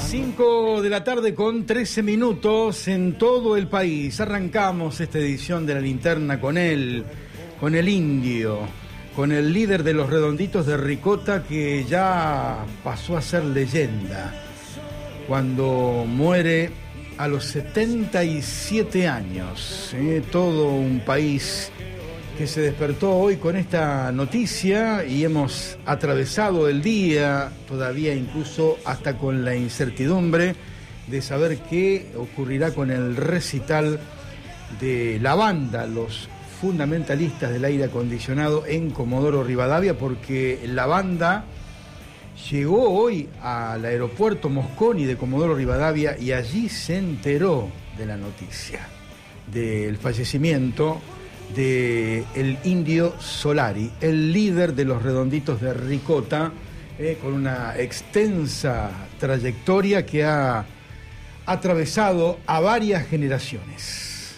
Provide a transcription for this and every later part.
5 de la tarde con 13 minutos en todo el país. Arrancamos esta edición de La Linterna con el Indio, con el líder de los Redonditos de Ricota, que ya pasó a ser leyenda cuando muere a los 77 años. Todo un país que se despertó hoy con esta noticia y hemos atravesado el día, todavía incluso hasta con la incertidumbre de saber qué ocurrirá con el recital de la banda, los fundamentalistas del aire acondicionado en Comodoro Rivadavia, porque la banda llegó hoy al aeropuerto Mosconi de Comodoro Rivadavia y allí se enteró de la noticia del fallecimiento de el Indio Solari, el líder de los Redonditos de Ricota, con una extensa trayectoria que ha atravesado a varias generaciones.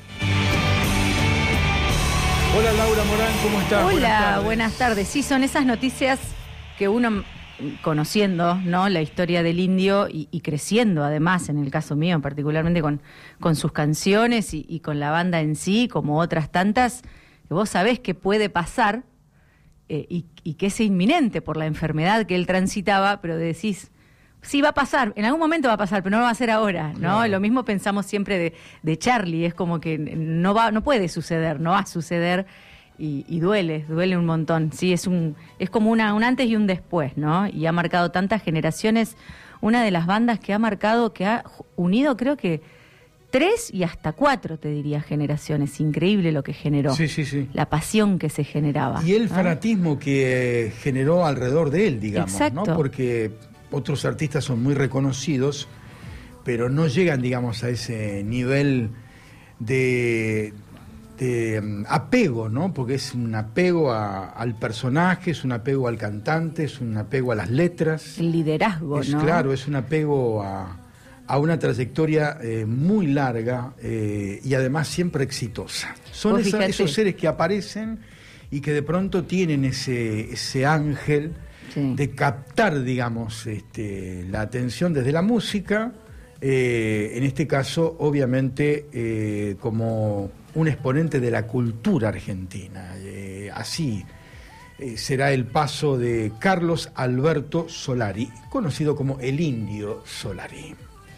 Hola Laura Morán, ¿cómo estás? Hola, buenas tardes. Sí, son esas noticias que uno, conociendo, ¿no?, la historia del Indio y creciendo además, en el caso mío, particularmente con sus canciones y con la banda en sí, como otras tantas, que vos sabés que puede pasar y que es inminente por la enfermedad que él transitaba, pero decís, sí, va a pasar, en algún momento va a pasar, pero no va a ser ahora, ¿no? Claro. Lo mismo pensamos siempre de Charlie, es como que no puede suceder, no va a suceder. Y duele un montón, sí, es como un antes y un después, ¿no? Y ha marcado tantas generaciones, una de las bandas que ha unido, creo que 3 y hasta 4, te diría, generaciones. Increíble lo que generó. Sí. La pasión que se generaba. Y el fanatismo que generó alrededor de él, digamos. Exacto. ¿No? Porque otros artistas son muy reconocidos, pero no llegan, digamos, a ese nivel de apego, ¿no? Porque es un apego al personaje, es un apego al cantante, es un apego a las letras. El liderazgo, ¿no? Claro, es un apego a una trayectoria muy larga y además siempre exitosa. Son esos seres que aparecen y que de pronto tienen ese ángel, sí, de captar, digamos, la atención desde la música, en este caso, obviamente, como un exponente de la cultura argentina. Así será el paso de Carlos Alberto Solari, conocido como el Indio Solari.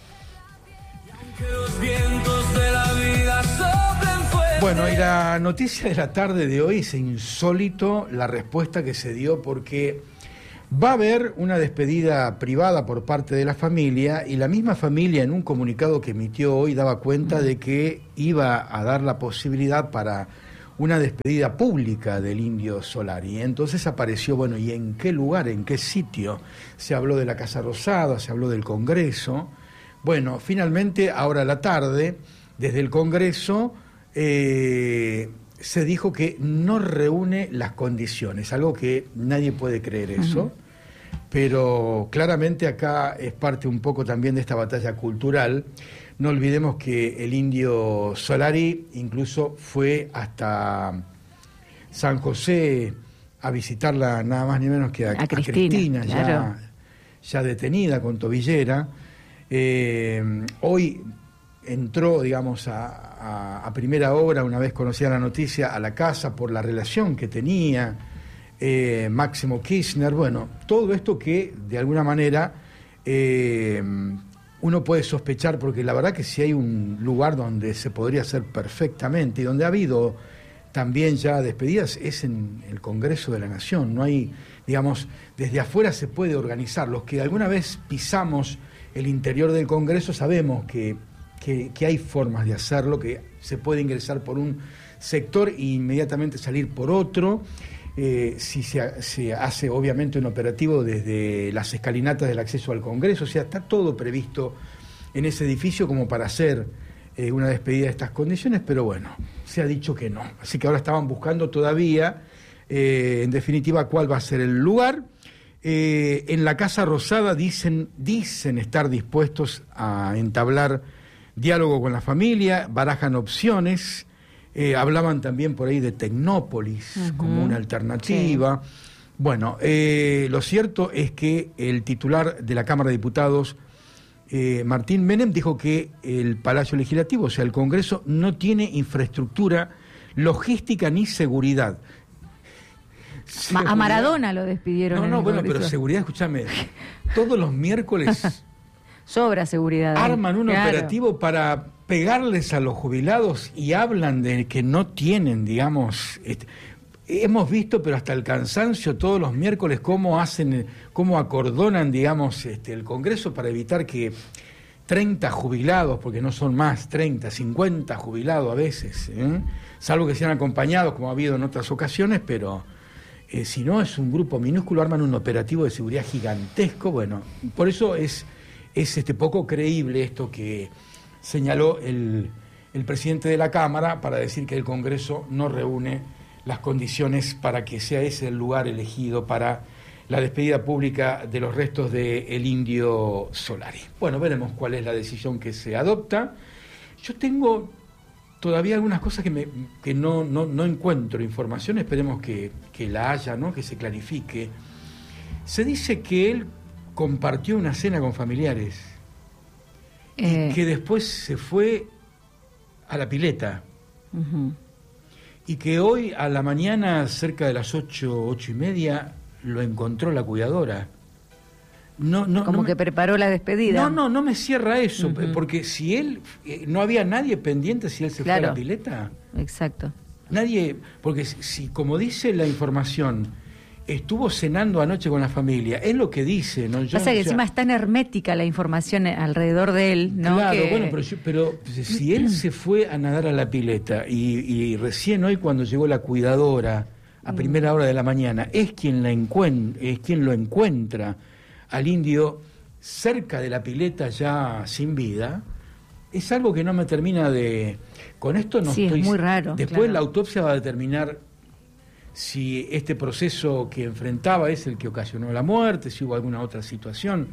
Bueno, y la noticia de la tarde de hoy es insólito la respuesta que se dio, porque va a haber una despedida privada por parte de la familia, y la misma familia, en un comunicado que emitió hoy, daba cuenta de que iba a dar la posibilidad para una despedida pública del Indio Solari. Entonces apareció, bueno, ¿y en qué lugar, en qué sitio? Se habló de la Casa Rosada, se habló del Congreso. Bueno, finalmente, ahora a la tarde, desde el Congreso, se dijo que no reúne las condiciones, algo que nadie puede creer eso, pero claramente acá es parte un poco también de esta batalla cultural. No olvidemos que el Indio Solari incluso fue hasta San José a visitarla, nada más ni menos que a Cristina, claro, ya detenida con tobillera. Hoy entró, digamos, a primera hora, una vez conocida la noticia, a la casa por la relación que tenía Máximo Kirchner. Bueno, todo esto que de alguna manera uno puede sospechar, porque la verdad que si hay un lugar donde se podría hacer perfectamente y donde ha habido también ya despedidas, es en el Congreso de la Nación. No hay, digamos, desde afuera se puede organizar. Los que alguna vez pisamos el interior del Congreso sabemos que hay formas de hacerlo, que se puede ingresar por un sector e inmediatamente salir por otro, si se hace obviamente un operativo desde las escalinatas del acceso al Congreso. O sea, está todo previsto en ese edificio como para hacer una despedida de estas condiciones, pero bueno, se ha dicho que no. Así que ahora estaban buscando todavía, en definitiva, cuál va a ser el lugar. En la Casa Rosada dicen estar dispuestos a entablar diálogo con la familia, barajan opciones, hablaban también por ahí de Tecnópolis como una alternativa. Sí. Bueno, lo cierto es que el titular de la Cámara de Diputados, Martín Menem dijo que el Palacio Legislativo, o sea, el Congreso, no tiene infraestructura logística ni seguridad. A Maradona lo despidieron. No, bueno, pero seguridad, escúchame, todos los miércoles sobra seguridad. Arman un operativo para pegarles a los jubilados y hablan de que no tienen, digamos, hemos visto, pero hasta el cansancio, todos los miércoles cómo acordonan, digamos, el Congreso para evitar que 30 jubilados, porque no son más, 30, 50 jubilados a veces, salvo que sean acompañados, como ha habido en otras ocasiones, pero si no es un grupo minúsculo, arman un operativo de seguridad gigantesco. Bueno, por eso es poco creíble esto que señaló el presidente de la Cámara para decir que el Congreso no reúne las condiciones para que sea ese el lugar elegido para la despedida pública de los restos del Indio Solari. Bueno, veremos cuál es la decisión que se adopta. Yo tengo todavía algunas cosas que no encuentro información, esperemos que la haya, ¿no? Que se clarifique. Se dice que él compartió una cena con familiares y que después se fue a la pileta. Uh-huh. Y que hoy a la mañana, cerca de las 8:30, lo encontró la cuidadora. Como que preparó la despedida. No me cierra eso, uh-huh. Porque si él, no había nadie pendiente si él se fue a la pileta. Exacto. Nadie, porque si como dice la información, estuvo cenando anoche con la familia, es lo que dice, ¿no? Pasa que encima es tan hermética la información alrededor de él, ¿no? Claro, bueno, pero si él se fue a nadar a la pileta y recién hoy cuando llegó la cuidadora a primera hora de la mañana, es quien lo encuentra al indio cerca de la pileta ya sin vida, es algo que no me termina de... Con esto no estoy... es muy raro. Después claro. La autopsia va a determinar si este proceso que enfrentaba es el que ocasionó la muerte, si hubo alguna otra situación.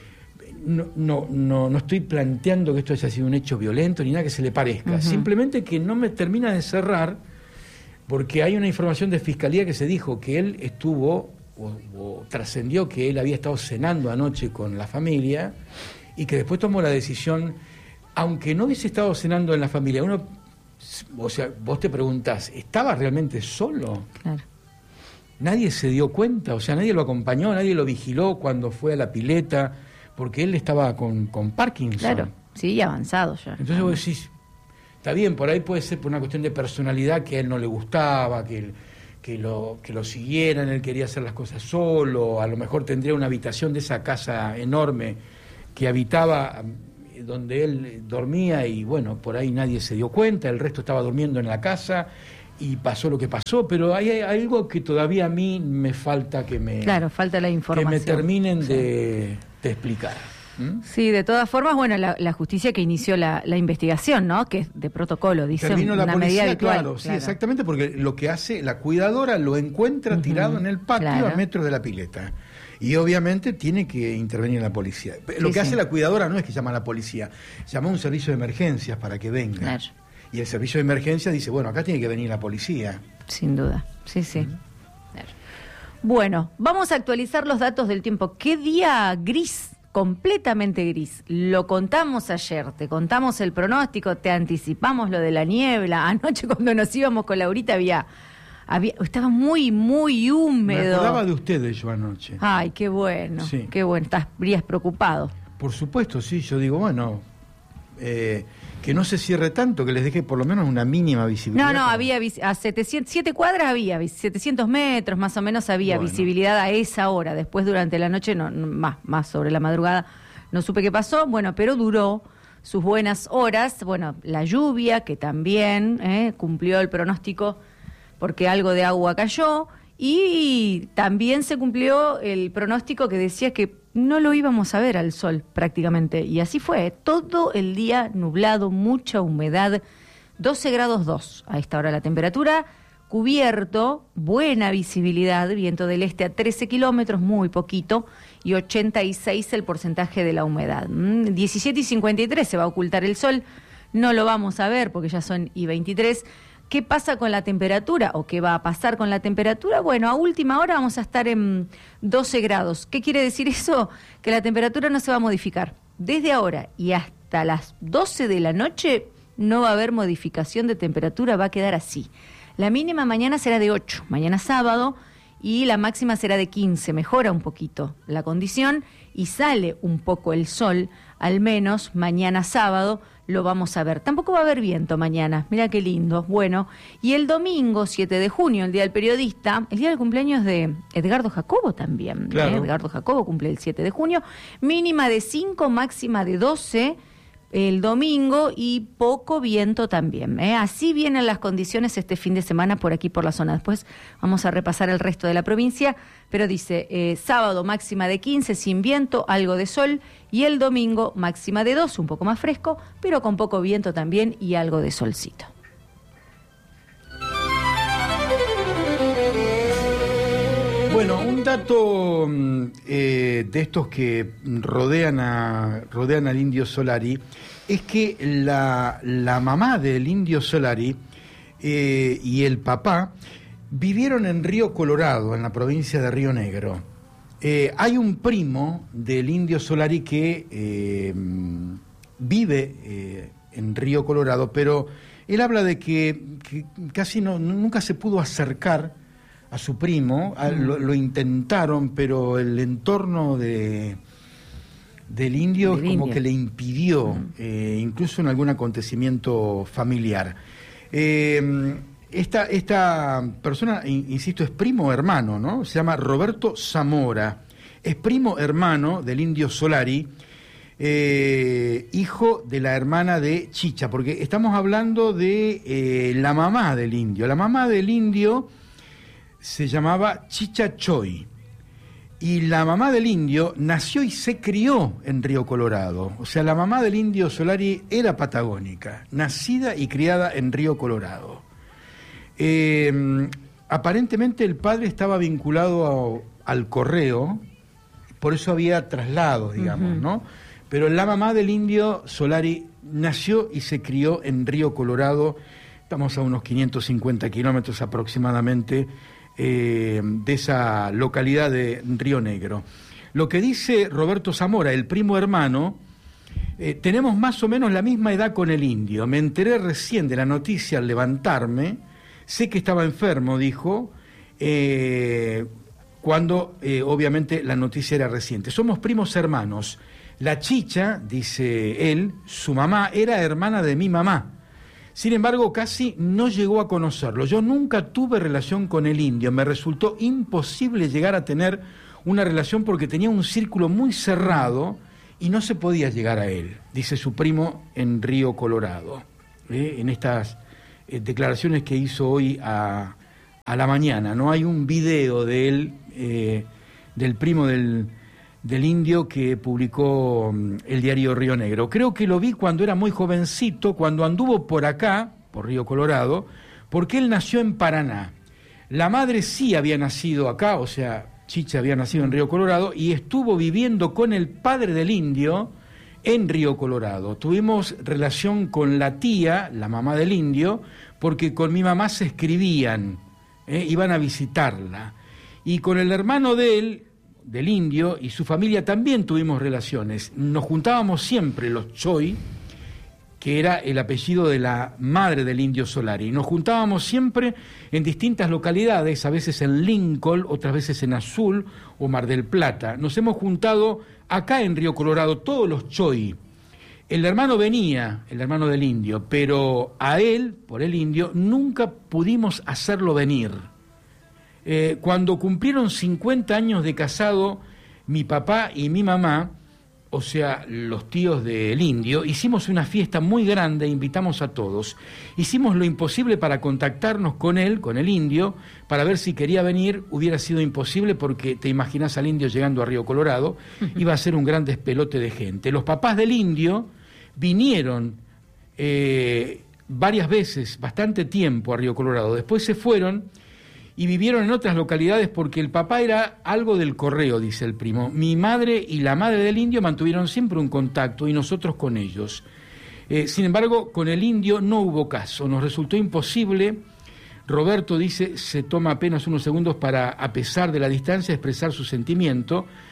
No estoy planteando que esto haya sido un hecho violento ni nada que se le parezca, uh-huh. Simplemente que no me termina de cerrar, porque hay una información de Fiscalía que se dijo que él estuvo, o trascendió que él había estado cenando anoche con la familia, y que después tomó la decisión, aunque no hubiese estado cenando en la familia, o sea, vos te preguntás, ¿estaba realmente solo? Claro. Nadie se dio cuenta, o sea, nadie lo acompañó, nadie lo vigiló cuando fue a la pileta, porque él estaba con Parkinson. Claro, sí, avanzado ya. Entonces vos decís, está bien, por ahí puede ser por una cuestión de personalidad, que a él no le gustaba, que lo siguieran, él quería hacer las cosas solo, a lo mejor tendría una habitación de esa casa enorme que habitaba, donde él dormía, y bueno, por ahí nadie se dio cuenta, el resto estaba durmiendo en la casa y pasó lo que pasó, pero hay algo que todavía a mí me falta falta la información, que me terminen de explicar. Sí, de todas formas, bueno, la justicia que inició la investigación, ¿no? Que es de protocolo, dice terminó una la policía, medida habitual. Claro, sí, exactamente, porque lo que hace la cuidadora lo encuentra uh-huh. tirado en el patio a metros de la pileta. Y obviamente tiene que intervenir la policía. Lo que hace la cuidadora no es que llama a la policía, llama a un servicio de emergencias para que venga. Claro. Y el servicio de emergencia dice, bueno, acá tiene que venir la policía. Sin duda, sí. Claro. Bueno, vamos a actualizar los datos del tiempo. ¿Qué día gris? Completamente gris. Lo contamos ayer, te contamos el pronóstico, te anticipamos lo de la niebla. Anoche cuando nos íbamos con Laurita estaba muy, muy húmedo. Me acordaba de ustedes yo anoche. Ay, qué bueno, sí. Qué bueno. Estarías preocupado. Por supuesto, sí. Yo digo, bueno, que no se cierre tanto, que les deje por lo menos una mínima visibilidad. No, había a 7 cuadras había, 700 metros más o menos había visibilidad a esa hora. Después durante la noche, más sobre la madrugada, no supe qué pasó. Bueno, pero duró sus buenas horas. Bueno, la lluvia, que también cumplió el pronóstico, porque algo de agua cayó, y también se cumplió el pronóstico que decía que no lo íbamos a ver al sol prácticamente, y así fue, todo el día nublado, mucha humedad, 12 grados 2 a esta hora la temperatura, cubierto, buena visibilidad, viento del este a 13 kilómetros, muy poquito, y 86 el porcentaje de la humedad. 17:53 se va a ocultar el sol, no lo vamos a ver porque ya son y 23. ¿Qué pasa con la temperatura o qué va a pasar con la temperatura? Bueno, a última hora vamos a estar en 12 grados. ¿Qué quiere decir eso? Que la temperatura no se va a modificar. desde ahora y hasta las 12 de la noche no va a haber modificación de temperatura, va a quedar así. La mínima mañana será de 8, mañana sábado, y la máxima será de 15, mejora un poquito la condición y sale un poco el sol, al menos mañana sábado lo vamos a ver. Tampoco va a haber viento mañana, mira qué lindo. Bueno, y el domingo 7 de junio, el Día del Periodista, el día del cumpleaños de Edgardo Jacobo también. Claro. Edgardo Jacobo cumple el 7 de junio, mínima de 5, máxima de 12 el domingo y poco viento también. Así vienen las condiciones este fin de semana por aquí, por la zona. Después vamos a repasar el resto de la provincia, pero dice sábado máxima de 15 sin viento, algo de sol, y el domingo máxima de 12, un poco más fresco, pero con poco viento también y algo de solcito. Bueno, un dato de estos que rodean al Indio Solari es que la mamá del Indio Solari y el papá vivieron en Río Colorado, en la provincia de Río Negro. Hay un primo del Indio Solari que vive en Río Colorado, pero él habla de que casi nunca se pudo acercar a su primo, lo intentaron, pero el entorno del indio como que le impidió, incluso en algún acontecimiento familiar. Esta persona, insisto, es primo hermano, ¿no? Se llama Roberto Zamora, es primo hermano del Indio Solari, hijo de la hermana de Chicha, porque estamos hablando de la mamá del indio. La mamá del indio se llamaba Chicha Choy, y la mamá del indio nació y se crió en Río Colorado. O sea, la mamá del Indio Solari era patagónica, nacida y criada en Río Colorado. Aparentemente el padre estaba vinculado al correo, por eso había traslados, digamos, ¿no? Pero la mamá del Indio Solari nació y se crió en Río Colorado. Estamos a unos 550 kilómetros aproximadamente de esa localidad de Río Negro. Lo que dice Roberto Zamora, el primo hermano, tenemos más o menos la misma edad con el indio. Me enteré recién de la noticia al levantarme, sé que estaba enfermo, dijo, cuando obviamente la noticia era reciente. Somos primos hermanos. La Chicha, dice él, su mamá era hermana de mi mamá. Sin embargo, casi no llegó a conocerlo. Yo nunca tuve relación con el indio. Me resultó imposible llegar a tener una relación porque tenía un círculo muy cerrado y no se podía llegar a él, dice su primo en Río Colorado. En estas declaraciones que hizo hoy a la mañana, ¿no? Hay un video de él, del primo del indio, que publicó el diario Río Negro. Creo que lo vi cuando era muy jovencito, cuando anduvo por acá, por Río Colorado, porque él nació en Paraná. La madre sí había nacido acá, o sea, Chicha había nacido en Río Colorado, y estuvo viviendo con el padre del indio en Río Colorado. Tuvimos relación con la tía, la mamá del indio, porque con mi mamá se escribían, iban a visitarla. Y con el hermano de él, del indio, y su familia también tuvimos relaciones. Nos juntábamos siempre los Choy, que era el apellido de la madre del Indio Solari. Nos juntábamos siempre en distintas localidades, a veces en Lincoln, otras veces en Azul o Mar del Plata. Nos hemos juntado acá en Río Colorado, todos los Choy. El hermano venía, el hermano del indio, pero a él, por el indio, nunca pudimos hacerlo venir. Cuando cumplieron 50 años de casado, mi papá y mi mamá, o sea, los tíos del indio, hicimos una fiesta muy grande, invitamos a todos. Hicimos lo imposible para contactarnos con él, con el indio, para ver si quería venir. Hubiera sido imposible porque te imaginas al indio llegando a Río Colorado, iba a ser un gran despelote de gente. Los papás del indio vinieron varias veces, bastante tiempo a Río Colorado. Después se fueron y vivieron en otras localidades porque el papá era algo del correo, dice el primo. Mi madre y la madre del indio mantuvieron siempre un contacto y nosotros con ellos. Sin embargo, con el indio no hubo caso, nos resultó imposible. Roberto dice, se toma apenas unos segundos para, a pesar de la distancia, expresar su sentimiento,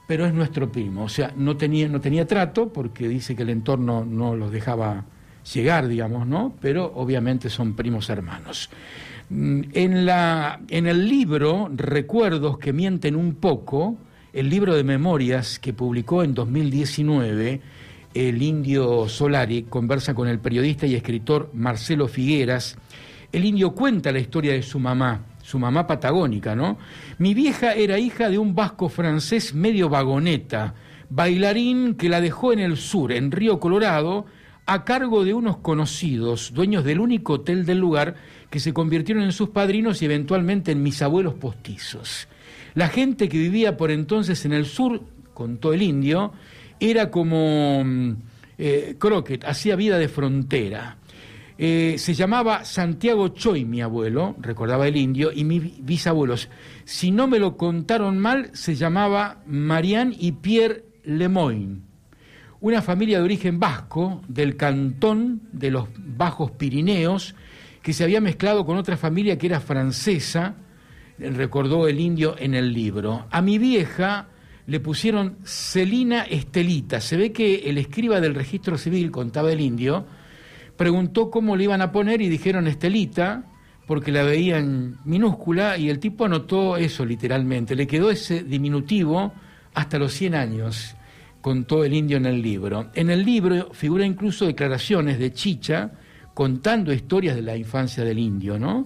pero es nuestro primo. O sea, no tenía trato porque dice que el entorno no los dejaba llegar, digamos, ¿no? Pero obviamente son primos hermanos. En el libro Recuerdos que mienten un poco, el libro de memorias que publicó en 2019, el Indio Solari conversa con el periodista y escritor Marcelo Figueras. El indio cuenta la historia de su mamá patagónica, ¿no? Mi vieja era hija de un vasco francés medio vagoneta, bailarín que la dejó en el sur, en Río Colorado, a cargo de unos conocidos, dueños del único hotel del lugar, que se convirtieron en sus padrinos y eventualmente en mis abuelos postizos. La gente que vivía por entonces en el sur, contó el indio, era como Crockett, hacía vida de frontera. Se llamaba Santiago Choy, mi abuelo, recordaba el indio, y mis bisabuelos, si no me lo contaron mal, se llamaba Marián y Pierre Lemoyne. Una familia de origen vasco, del cantón de los Bajos Pirineos, que se había mezclado con otra familia que era francesa, recordó el indio en el libro. A mi vieja le pusieron Celina Estelita. Se ve que el escriba del registro civil, contaba el indio, preguntó cómo le iban a poner y dijeron Estelita, porque la veían minúscula, y el tipo anotó eso literalmente. Le quedó ese diminutivo hasta los 100 años, contó el indio en el libro. En el libro figura incluso declaraciones de Chicha contando historias de la infancia del indio, ¿no?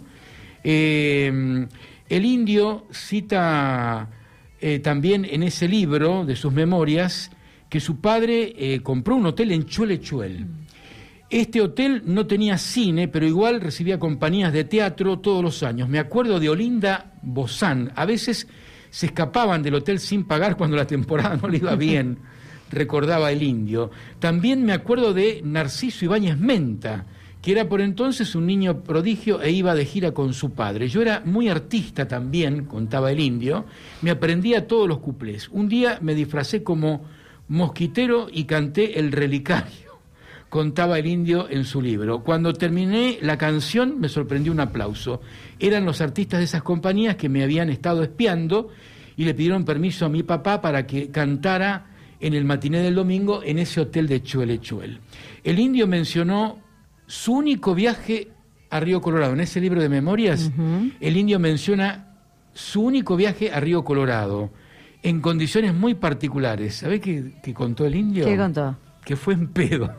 El indio cita también en ese libro de sus memorias que su padre compró un hotel en Chuelechuel. Este hotel no tenía cine, pero igual recibía compañías de teatro todos los años. Me acuerdo de Olinda Bozán. A veces se escapaban del hotel sin pagar cuando la temporada no le iba bien, recordaba el indio. También me acuerdo de Narciso Ibáñez Menta, que era por entonces un niño prodigio e iba de gira con su padre. Yo era muy artista también, contaba el indio, me aprendía todos los cuplés. Un día me disfracé como mosquitero y canté El Relicario, contaba el indio en su libro. Cuando terminé la canción me sorprendió un aplauso. Eran los artistas de esas compañías que me habían estado espiando y le pidieron permiso a mi papá para que cantara en el matiné del domingo en ese hotel de Chuelechuel. El indio mencionó su único viaje a Río Colorado. En ese libro de memorias, el indio menciona su único viaje a Río Colorado, en condiciones muy particulares. ¿Sabés qué contó el indio? ¿Qué contó? Que fue en pedo.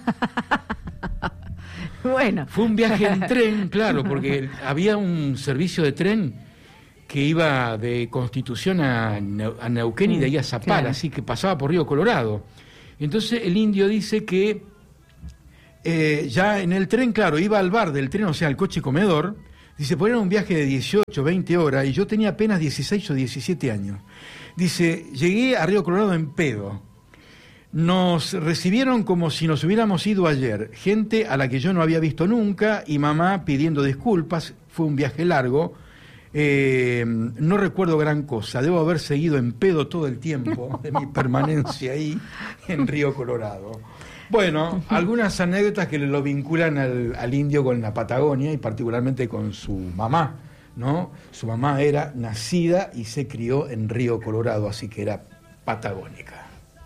Bueno. Fue un viaje en tren, claro, porque había un servicio de tren que iba de Constitución a Neuquén y de ahí a Zapala, claro. Así que pasaba por Río Colorado. Entonces el indio dice que ya en el tren, claro, iba al bar del tren, o sea, al coche comedor. Dice, pues era un viaje de 18, 20 horas y yo tenía apenas 16 o 17 años. Dice, llegué a Río Colorado en pedo. Nos recibieron como si nos hubiéramos ido ayer. Gente a la que yo no había visto nunca y mamá pidiendo disculpas. Fue un viaje largo. No recuerdo gran cosa. Debo haber seguido en pedo todo el tiempo de mi permanencia ahí en Río Colorado. Bueno, algunas anécdotas que lo vinculan al indio con la Patagonia y particularmente con su mamá, ¿no? Su mamá era nacida y se crió en Río Colorado, así que era patagónica.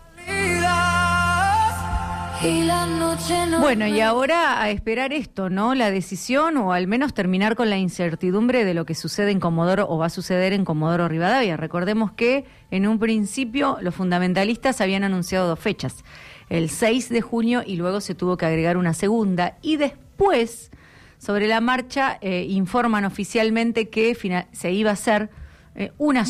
Bueno, y ahora a esperar esto, ¿no? La decisión o al menos terminar con la incertidumbre de lo que sucede en Comodoro o va a suceder en Comodoro Rivadavia. Recordemos que en un principio los fundamentalistas habían anunciado 2 fechas, el 6 de junio y luego se tuvo que agregar una segunda y después sobre la marcha informan oficialmente que se iba a hacer un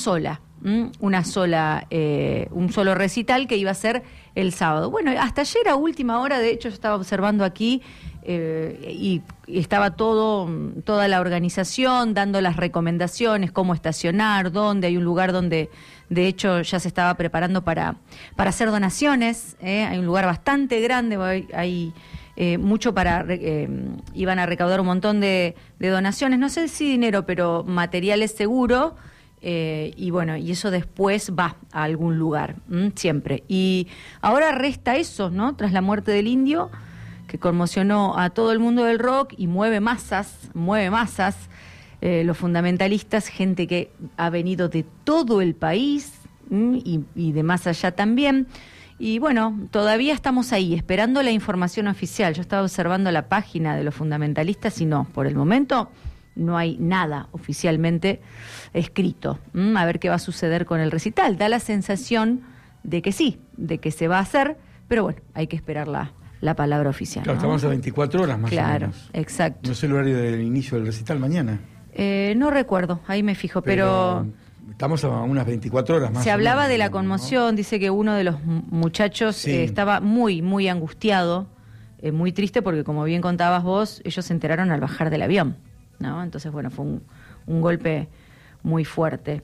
solo recital que iba a ser el sábado. Bueno, hasta ayer a última hora, de hecho yo estaba observando aquí y estaba toda la organización dando las recomendaciones, cómo estacionar, dónde, hay un lugar donde de hecho ya se estaba preparando para hacer donaciones, hay un lugar bastante grande, hay mucho iban a recaudar un montón de donaciones, no sé si dinero, pero materiales seguro. Y bueno, y eso después va a algún lugar, siempre. Y ahora resta eso, ¿no? Tras la muerte del indio, que conmocionó a todo el mundo del rock y mueve masas, los fundamentalistas, gente que ha venido de todo el país, y de más allá también. Y bueno, todavía estamos ahí, esperando la información oficial. Yo estaba observando la página de los fundamentalistas y no, por el momento no hay nada oficialmente escrito. A ver qué va a suceder con el recital. Da la sensación de que sí, de que se va a hacer, pero bueno, hay que esperar la palabra oficial. Claro, ¿no? estamos a 24 horas más o menos. Claro, exacto. No es el horario del inicio del recital mañana. No recuerdo, ahí me fijo, pero estamos a unas 24 horas más. Se hablaba menos, de la ¿no? conmoción, dice que uno de los muchachos Sí. estaba muy, muy angustiado, muy triste, porque como bien contabas vos, ellos se enteraron al bajar del avión, ¿no? Entonces, bueno, fue un golpe muy fuerte.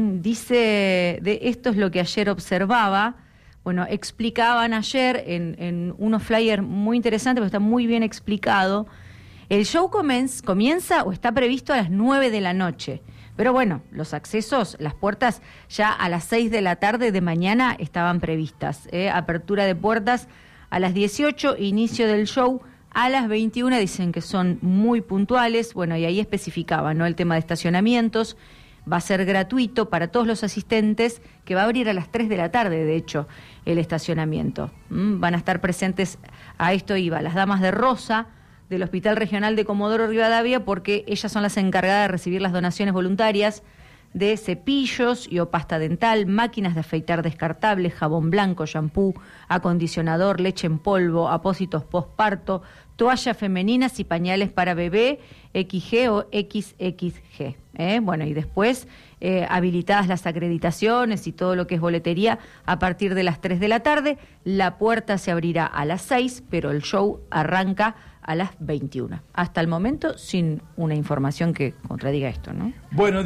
Dice, esto es lo que ayer observaba. Bueno, explicaban ayer en unos flyers muy interesantes, porque está muy bien explicado. El show comienza o está previsto a las 9 de la noche. Pero bueno, los accesos, las puertas ya a las 6 de la tarde de mañana estaban previstas. Apertura de puertas a las 18, inicio del show a las 21. Dicen que son muy puntuales. Bueno, y ahí especificaban, ¿no?, el tema de estacionamientos. Va a ser gratuito para todos los asistentes, que va a abrir a las 3 de la tarde, de hecho, el estacionamiento. Van a estar presentes, a esto iba, las damas de rosa del Hospital Regional de Comodoro Rivadavia, porque ellas son las encargadas de recibir las donaciones voluntarias de cepillos y o pasta dental, máquinas de afeitar descartables, jabón blanco, shampoo, acondicionador, leche en polvo, apósitos postparto, toallas femeninas y pañales para bebé, XG o XXG. Bueno, y después habilitadas las acreditaciones y todo lo que es boletería a partir de las 3 de la tarde. La puerta se abrirá a las 6, pero el show arranca a las 21. Hasta el momento, sin una información que contradiga esto, ¿no? Bueno,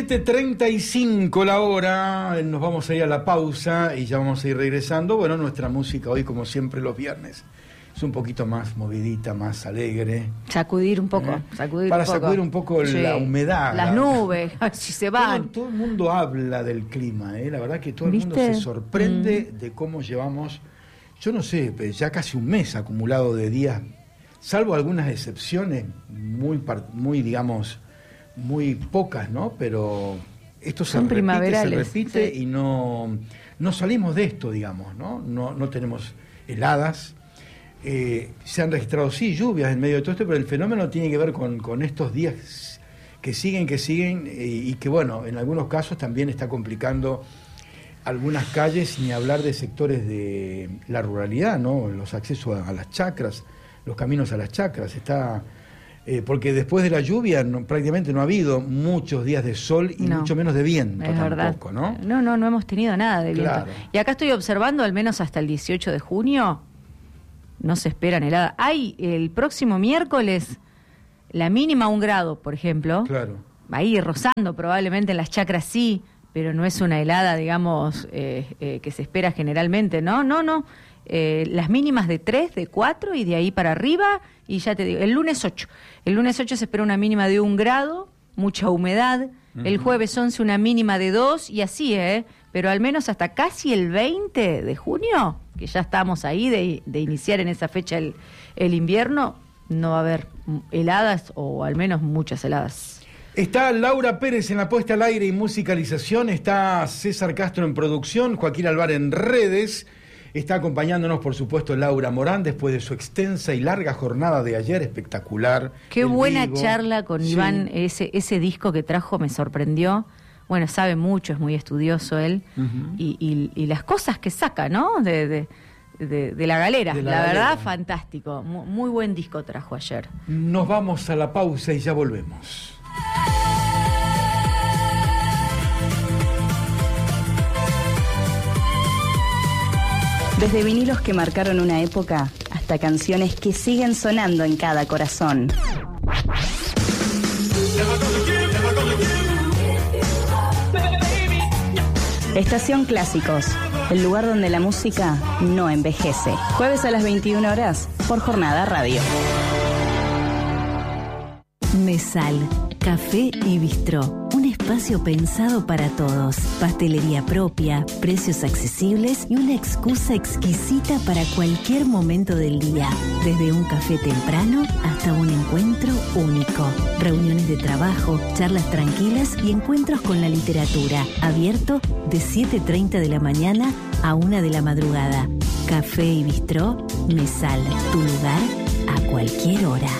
17:35 la hora, nos vamos a ir a la pausa y ya vamos a ir regresando. Bueno, nuestra música hoy, como siempre los viernes, es un poquito más movidita, más alegre. Sacudir un poco, Para sacudir un poco la humedad. Las nubes, si se van. Todo el mundo habla del clima, la verdad que todo el mundo se sorprende de cómo llevamos, yo no sé, ya casi un mes acumulado de días, salvo algunas excepciones muy digamos, muy pocas, ¿no? Pero esto se repite sí. Y no salimos de esto, digamos, ¿no? No tenemos heladas. Se han registrado, sí, lluvias en medio de todo esto, pero el fenómeno tiene que ver con estos días que siguen y que, bueno, en algunos casos también está complicando algunas calles, ni hablar de sectores de la ruralidad, ¿no? Los accesos a las chacras, los caminos a las chacras, porque después de la lluvia prácticamente no ha habido muchos días de sol y mucho menos de viento tampoco, ¿no? No hemos tenido nada de viento. Claro. Y acá estoy observando, al menos hasta el 18 de junio, no se esperan heladas. Hay el próximo miércoles la mínima 1 grado, por ejemplo. Claro. Ahí rozando probablemente en las chacras sí, pero no es una helada, digamos, que se espera generalmente, ¿no? No. Las mínimas de 3, de 4 y de ahí para arriba, y ya te digo, el lunes 8 se espera una mínima de 1 grado, mucha humedad, el jueves 11 una mínima de 2 y así, pero al menos hasta casi el 20 de junio, que ya estamos ahí de iniciar en esa fecha el invierno, no va a haber heladas o al menos muchas heladas. Está Laura Pérez en la puesta al aire y musicalización, está César Castro en producción, Joaquín Alvar en redes. Está acompañándonos, por supuesto, Laura Morán, después de su extensa y larga jornada de ayer, espectacular. Qué buena charla con Iván, ese disco que trajo me sorprendió. Bueno, sabe mucho, es muy estudioso él, y las cosas que saca, ¿no? De la galera, la verdad, fantástico. Muy buen disco trajo ayer. Nos vamos a la pausa y ya volvemos. Desde vinilos que marcaron una época hasta canciones que siguen sonando en cada corazón. Estación Clásicos, el lugar donde la música no envejece. Jueves a las 21 horas por Jornada Radio. Mesal, café y bistró. Un espacio espacio pensado para todos. Pastelería propia, precios accesibles y una excusa exquisita para cualquier momento del día. Desde un café temprano hasta un encuentro único. Reuniones de trabajo, charlas tranquilas y encuentros con la literatura. Abierto de 7:30 de la mañana a 1 de la madrugada. Café y bistró Mesal, tu lugar a cualquier hora.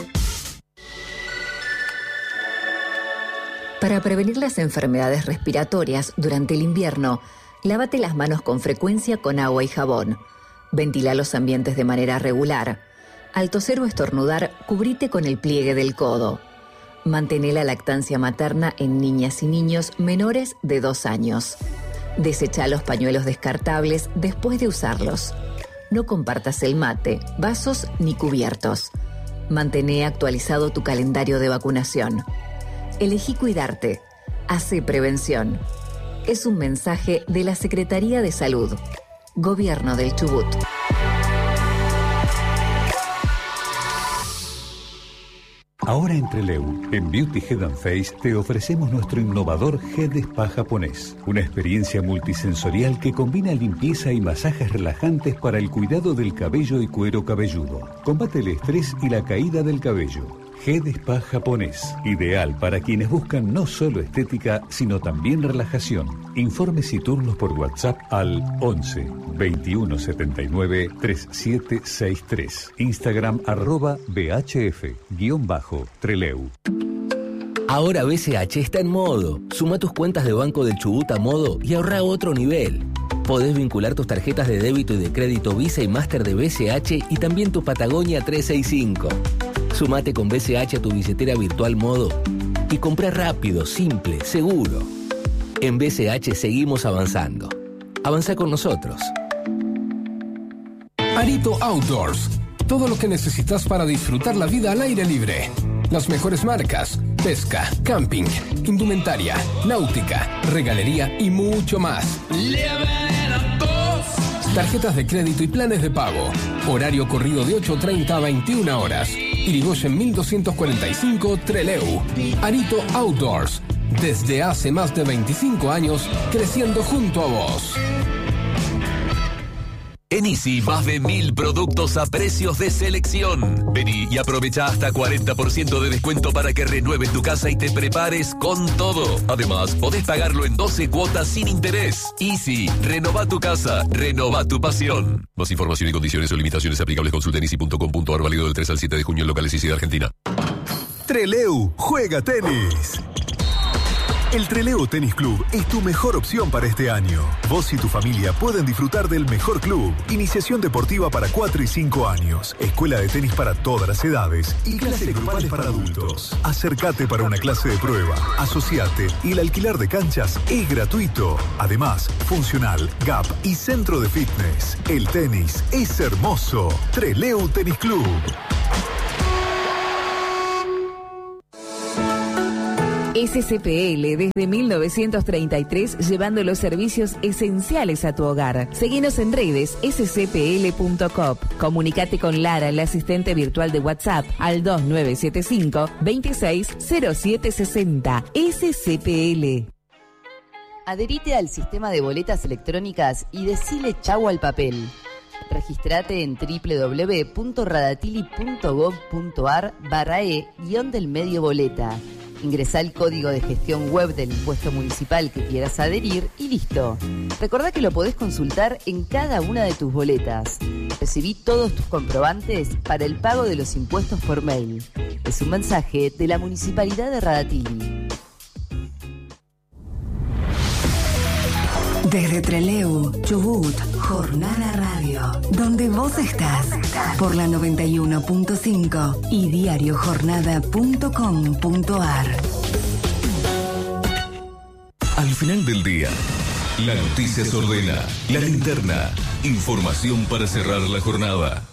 Para prevenir las enfermedades respiratorias durante el invierno, lávate las manos con frecuencia con agua y jabón. Ventila los ambientes de manera regular. Al toser o estornudar, cubrite con el pliegue del codo. Mantén la lactancia materna en niñas y niños menores de 2 años. Desecha los pañuelos descartables después de usarlos. No compartas el mate, vasos ni cubiertos. Mantén actualizado tu calendario de vacunación. Elegí cuidarte. Hace prevención. Es un mensaje de la Secretaría de Salud. Gobierno del Chubut. Ahora en Trelew, en Beauty Head and Face, te ofrecemos nuestro innovador Head Spa japonés. Una experiencia multisensorial que combina limpieza y masajes relajantes para el cuidado del cabello y cuero cabelludo. Combate el estrés y la caída del cabello. Head Spa japonés, ideal para quienes buscan no solo estética, sino también relajación. Informes y turnos por WhatsApp al 11 21 79 3763. Instagram @BHF_Trelew. Ahora BCH está en modo. Suma tus cuentas de Banco del Chubut a modo y ahorra a otro nivel. Podés vincular tus tarjetas de débito y de crédito Visa y Master de BCH y también tu Patagonia 365. Sumate con BCH a tu billetera virtual Modo y comprá rápido, simple, seguro. En BCH seguimos avanzando. Avanza con nosotros. Arito Outdoors. Todo lo que necesitas para disfrutar la vida al aire libre. Las mejores marcas, pesca, camping, indumentaria, náutica, regalería y mucho más. Tarjetas de crédito y planes de pago. Horario corrido de 8:30 a 21 horas. Irigoyen 1245 Trelew. Arito Outdoors. Desde hace más de 25 años, creciendo junto a vos. En Easy, más de 1000 productos a precios de selección. Vení y aprovecha hasta 40% de descuento para que renueves tu casa y te prepares con todo. Además, podés pagarlo en 12 cuotas sin interés. Easy, renova tu casa, renova tu pasión. Más información y condiciones o limitaciones aplicables consulta en easy.com.ar, válido del 3 al 7 de junio en locales Easy de Argentina. Trelew juega tenis. El Trelew Tenis Club es tu mejor opción para este año. Vos y tu familia pueden disfrutar del mejor club. Iniciación deportiva para 4 y 5 años. Escuela de tenis para todas las edades. Y clases grupales para adultos. Acércate para una clase de prueba. Asociate y el alquiler de canchas es gratuito. Además, funcional, gap y centro de fitness. El tenis es hermoso. Trelew Tenis Club. SCPL desde 1933 llevando los servicios esenciales a tu hogar. Seguinos en redes scpl.coop. Comunicate con Lara, la asistente virtual de WhatsApp, al 2975 260760. SCPL. Adherite al sistema de boletas electrónicas y decile chau al papel. Registrate en www.radatili.gov.ar/e-del medio boleta. Ingresá el código de gestión web del impuesto municipal que quieras adherir y listo. Recordá que lo podés consultar en cada una de tus boletas. Recibí todos tus comprobantes para el pago de los impuestos por mail. Es un mensaje de la Municipalidad de Radatili. Desde Trelew, Chubut, Jornada Radio, donde vos estás, por la 91.5 y diariojornada.com.ar. Al final del día, la noticia se ordena, la linterna, información para cerrar la jornada.